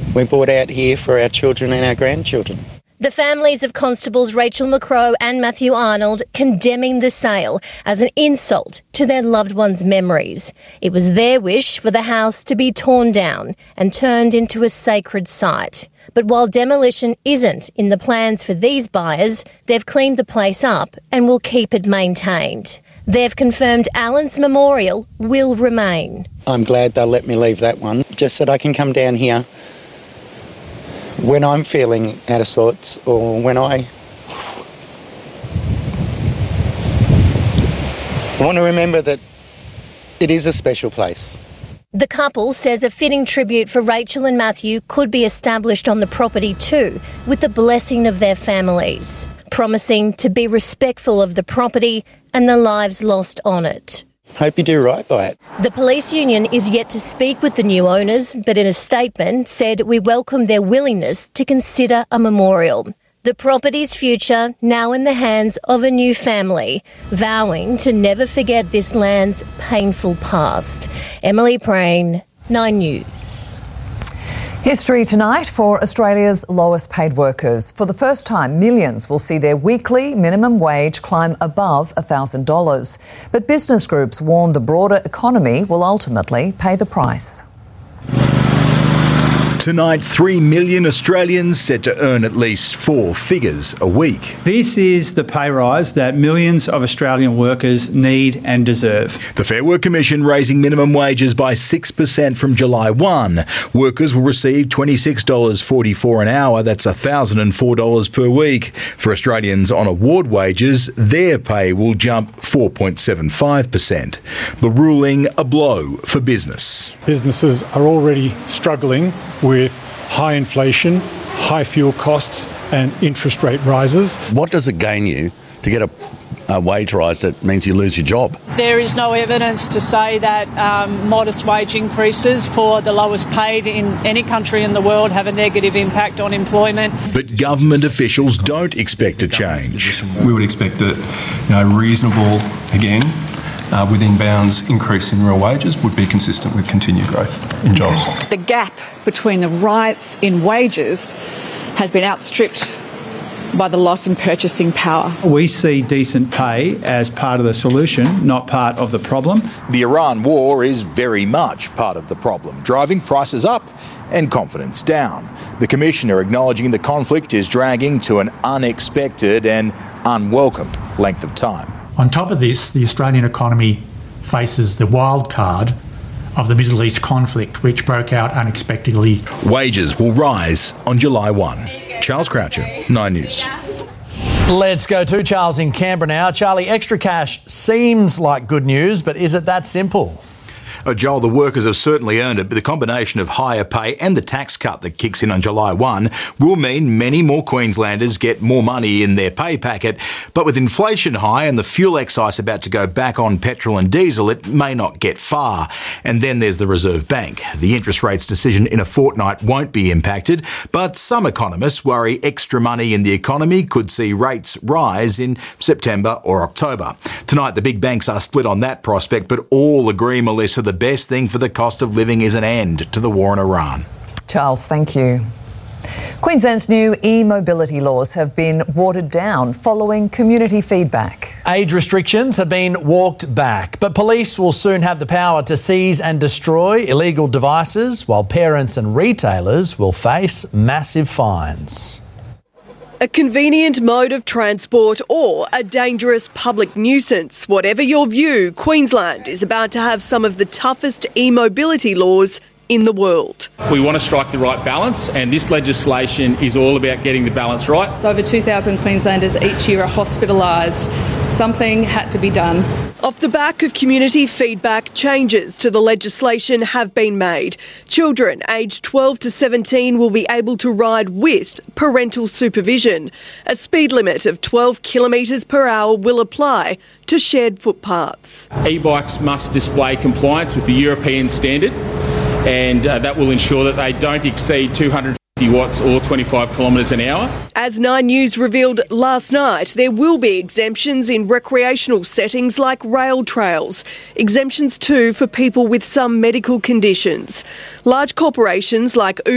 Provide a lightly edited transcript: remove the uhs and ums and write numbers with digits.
we bought out here for our children and our grandchildren. The families of Constables Rachel McCrow and Matthew Arnold condemning the sale as an insult to their loved ones' memories. It was their wish for the house to be torn down and turned into a sacred site. But while demolition isn't in the plans for these buyers, they've cleaned the place up and will keep it maintained. They've confirmed Allen's Memorial will remain. I'm glad they'll let me leave that one, just that I can come down here when I'm feeling out of sorts or when I want to remember that it is a special place. The couple says a fitting tribute for Rachel and Matthew could be established on the property too, with the blessing of their families, promising to be respectful of the property and the lives lost on it. Hope you do right by it. The police union is yet to speak with the new owners, but in a statement said we welcome their willingness to consider a memorial. The property's future now in the hands of a new family, vowing to never forget this land's painful past. Emily Prain, 9 News. History tonight for Australia's lowest paid workers. For the first time, millions will see their weekly minimum wage climb above $1,000. But business groups warn the broader economy will ultimately pay the price. Tonight, 3 million Australians set to earn at least 4 figures a week. This is the pay rise that millions of Australian workers need and deserve. The Fair Work Commission raising minimum wages by 6% from July 1. Workers will receive $26.44 an hour. That's $1,004 per week. For Australians on award wages, their pay will jump 4.75%. The ruling a blow for business. Businesses are already struggling with high inflation, high fuel costs and interest rate rises. What does it gain you to get a wage rise that means you lose your job? There is no evidence to say that modest wage increases for the lowest paid in any country in the world have a negative impact on employment. But government officials don't expect a change. We would expect that, reasonable, again, within bounds increase in real wages would be consistent with continued growth in jobs. The gap between the rise in wages has been outstripped by the loss in purchasing power. We see decent pay as part of the solution, not part of the problem. The Iran war is very much part of the problem, driving prices up and confidence down. The Commissioner acknowledging the conflict is dragging to an unexpected and unwelcome length of time. On top of this, the Australian economy faces the wild card of the Middle East conflict, which broke out unexpectedly. Wages will rise on July 1. Charles Croucher, 9 News. Let's go to Charles in Canberra now. Charlie, extra cash seems like good news, but is it that simple? Joel, the workers have certainly earned it, but the combination of higher pay and the tax cut that kicks in on July 1 will mean many more Queenslanders get more money in their pay packet. But with inflation high and the fuel excise about to go back on petrol and diesel, it may not get far. And then there's the Reserve Bank. The interest rates decision in a fortnight won't be impacted, but some economists worry extra money in the economy could see rates rise in September or October. Tonight, the big banks are split on that prospect, but all agree, Melissa, the best thing for the cost of living is an end to the war in Iran. Charles, thank you. Queensland's new e-mobility laws have been watered down following community feedback. Age restrictions have been walked back, but police will soon have the power to seize and destroy illegal devices, while parents and retailers will face massive fines. A convenient mode of transport or a dangerous public nuisance. Whatever your view, Queensland is about to have some of the toughest e-mobility laws in the world. We want to strike the right balance, and this legislation is all about getting the balance right. So over 2,000 Queenslanders each year are hospitalised. Something had to be done. Off the back of community feedback, changes to the legislation have been made. Children aged 12 to 17 will be able to ride with parental supervision. A speed limit of 12 kilometres per hour will apply to shared footpaths. E-bikes must display compliance with the European standard, and that will ensure that they don't exceed 250 watts or 25 kilometres an hour. As 9 News revealed last night, there will be exemptions in recreational settings like rail trails. Exemptions too for people with some medical conditions. Large corporations like